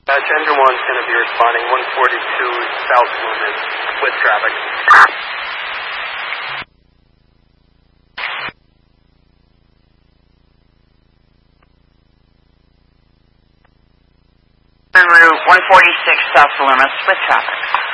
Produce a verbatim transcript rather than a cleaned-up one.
Uh, Engine one's going to be responding one forty-two South Loomis with traffic. En route one forty-six South Loomis with traffic.